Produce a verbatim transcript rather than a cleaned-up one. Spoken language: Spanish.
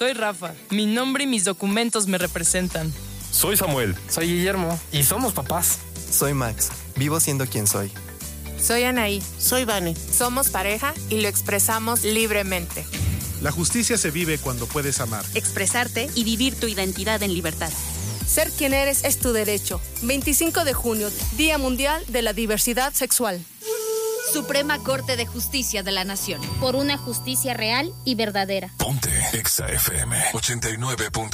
Soy Rafa. Mi nombre y mis documentos me representan. Soy Samuel. Soy Guillermo. Y somos papás. Soy Max. Vivo siendo quien soy. Soy Anaí. Soy Vane. Somos pareja y lo expresamos libremente. La justicia se vive cuando puedes amar, expresarte y vivir tu identidad en libertad. Ser quien eres es tu derecho. veinticinco de junio, Día Mundial de la Diversidad Sexual. Suprema Corte de Justicia de la Nación. Por una justicia real y verdadera. Ponte Exa F M ochenta y nueve punto